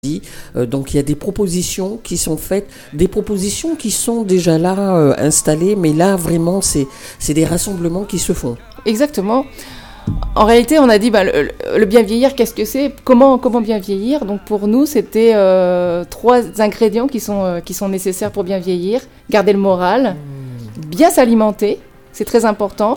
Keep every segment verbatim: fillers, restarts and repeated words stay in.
Euh, donc il y a des propositions qui sont faites, des propositions qui sont déjà là euh, installées, mais là vraiment c'est, c'est des rassemblements qui se font. Exactement. En réalité, on a dit bah, le, le bien vieillir, qu'est-ce que c'est ? Comment, comment bien vieillir ? Donc pour nous, c'était euh, trois ingrédients qui sont, euh, qui sont nécessaires pour bien vieillir. Garder le moral, bien s'alimenter, c'est très important,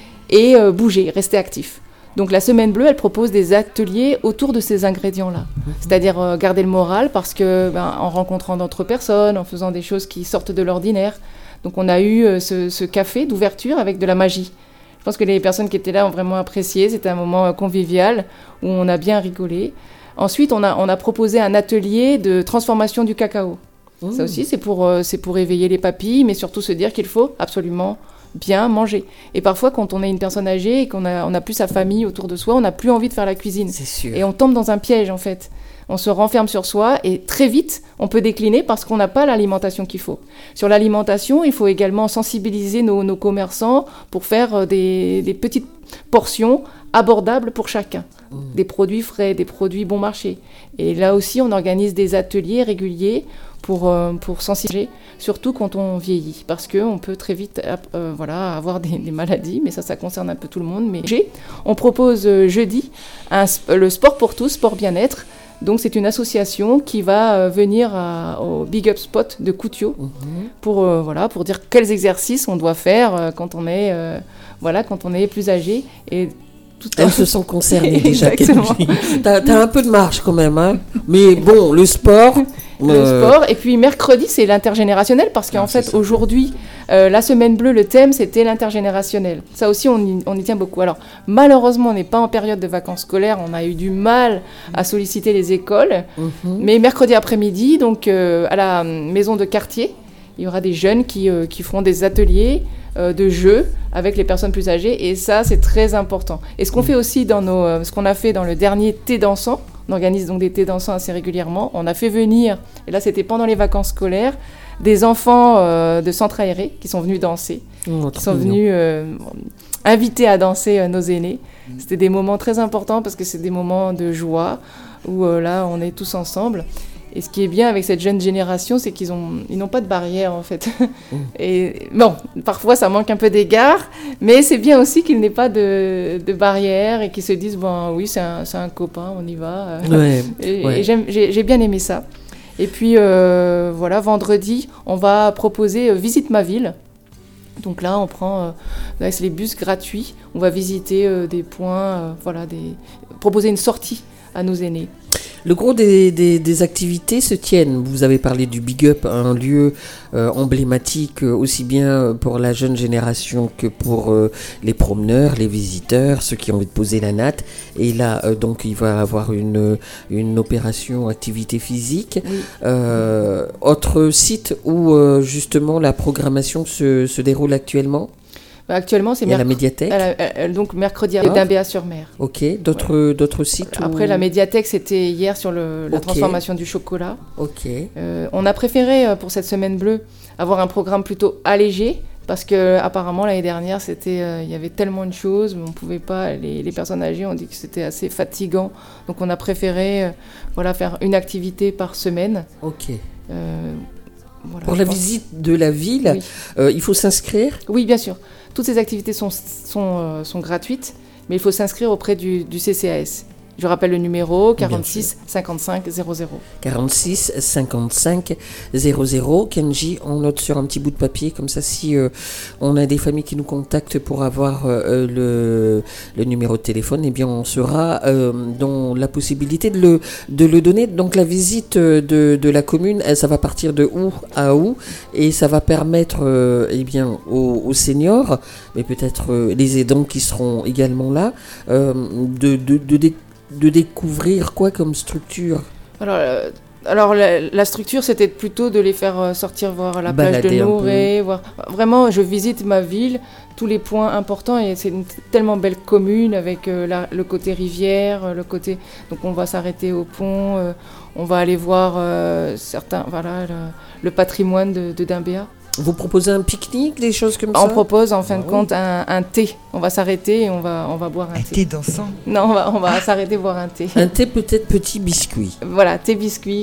et euh, bouger, rester actif. Donc la Semaine Bleue, elle propose des ateliers autour de ces ingrédients-là. Mmh. C'est-à-dire euh, garder le moral parce que ben, en rencontrant d'autres personnes, en faisant des choses qui sortent de l'ordinaire. Donc on a eu euh, ce, ce café d'ouverture avec de la magie. Je pense que les personnes qui étaient là ont vraiment apprécié. C'était un moment euh, convivial où on a bien rigolé. Ensuite, on a, on a proposé un atelier de transformation du cacao. Mmh. Ça aussi, c'est pour, euh, c'est pour éveiller les papilles, mais surtout se dire qu'il faut absolument bien manger. Et parfois, quand on est une personne âgée et qu'on a, on a plus sa famille autour de soi, on n'a plus envie de faire la cuisine. C'est sûr. Et on tombe dans un piège, en fait. On se renferme sur soi et très vite, on peut décliner parce qu'on n'a pas l'alimentation qu'il faut. Sur l'alimentation, il faut également sensibiliser nos, nos commerçants pour faire des, des petites portions abordables pour chacun. Mmh. Des produits frais, des produits bon marché. Et là aussi, on organise des ateliers réguliers pour, euh, pour sensibiliser, surtout quand on vieillit, parce qu'on peut très vite euh, voilà, avoir des, des maladies, mais ça, ça concerne un peu tout le monde. Mais on propose euh, jeudi un, le Sport pour tous, Sport Bien-être. Donc c'est une association qui va euh, venir à, au Big Up Spot de Coutio mmh. pour, euh, voilà, pour dire quels exercices on doit faire euh, quand, on est, euh, voilà, quand on est plus âgé. Et tout Elles se sont concernées déjà. T'as, t'as un peu de marge quand même, hein. Mais bon, le sport... Le euh... sport, et puis mercredi, c'est l'intergénérationnel, parce qu'en ah, fait, aujourd'hui, euh, la Semaine Bleue, le thème, c'était l'intergénérationnel. Ça aussi, on y, on y tient beaucoup. Alors, malheureusement, on n'est pas en période de vacances scolaires, on a eu du mal à solliciter les écoles, mm-hmm. mais mercredi après-midi, donc euh, à la maison de quartier, il y aura des jeunes qui, euh, qui feront des ateliers euh, de jeux avec les personnes plus âgées, et ça, c'est très important. Et ce qu'on mm. fait aussi dans nos, euh, ce qu'on a fait dans le dernier thé dansant, on organise donc des thés dansants assez régulièrement. On a fait venir, et là c'était pendant les vacances scolaires, des enfants euh, de centres aérés qui sont venus danser, oh, qui sont venus euh, inviter à danser euh, nos aînés. Mmh. C'était des moments très importants parce que c'est des moments de joie où euh, là on est tous ensemble. Et ce qui est bien avec cette jeune génération, c'est qu'ils ont, ils n'ont pas de barrière, en fait. Mmh. Et bon, parfois, ça manque un peu d'égard, mais c'est bien aussi qu'il n'ait pas de, de barrière et qu'ils se disent, bon, oui, c'est un, c'est un copain, on y va. Ouais, et, ouais. et j'aime, j'ai, j'ai bien aimé ça. Et puis, euh, voilà, vendredi, on va proposer euh, Visite ma ville. Donc là, on prend euh, là, c'est les bus gratuits. On va visiter euh, des points, euh, voilà, des, proposer une sortie à nos aînés. Le gros des, des, des activités se tiennent. Vous avez parlé du Big Up, un lieu euh, emblématique euh, aussi bien pour la jeune génération que pour euh, les promeneurs, les visiteurs, ceux qui ont envie de poser la natte. Et là, euh, donc, il va y avoir une, une opération activité physique. Oui. Euh, autre site où euh, justement la programmation se, se déroule actuellement ? Actuellement, c'est il y a merc- la médiathèque. Elle, elle, elle, donc mercredi à D'imbéa-sur-Mer. Ok. D'autres, ouais. d'autres sites. Après, où... la médiathèque, c'était hier sur le, la okay. transformation du chocolat. Ok. Euh, on a préféré pour cette Semaine Bleue avoir un programme plutôt allégé parce que apparemment l'année dernière, c'était, euh, il y avait tellement de choses, mais on pouvait pas. Les, les personnes âgées ont dit que c'était assez fatigant, donc on a préféré, euh, voilà, faire une activité par semaine. Ok. Euh, voilà, pour la pense. visite de la ville, oui. euh, il faut s'inscrire ? Oui, bien sûr. Toutes ces activités sont, sont, euh, sont gratuites, mais il faut s'inscrire auprès du, du C C A S. Je rappelle le numéro quarante-six cinquante-cinq zéro zéro. quarante-six cinquante-cinq zéro zéro. Kenji, on note sur un petit bout de papier, comme ça, si euh, on a des familles qui nous contactent pour avoir euh, le, le numéro de téléphone, eh bien, on sera euh, dans la possibilité de le, de le donner. Donc, la visite de, de la commune, ça va partir de où à où, et ça va permettre euh, eh bien, aux, aux seniors, mais peut-être euh, les aidants qui seront également là, euh, de, de, de, de de découvrir quoi comme structure ? Alors, euh, alors la, la structure, c'était plutôt de les faire sortir voir la plage de Nouré. Voir... Vraiment, je visite ma ville, tous les points importants, et c'est une tellement belle commune avec euh, la, le côté rivière, le côté... Donc on va s'arrêter au pont, euh, on va aller voir euh, certains, voilà, le, le patrimoine de, de D'imbéa. Vous proposez un pique-nique, des choses comme ça ? On propose en fin ah, de compte oui. un, un thé. On va s'arrêter et on va, on va boire un, un thé. Un thé dansant ? Non, on va, on va s'arrêter boire un thé. Un thé peut-être petit biscuit. Voilà, thé biscuit.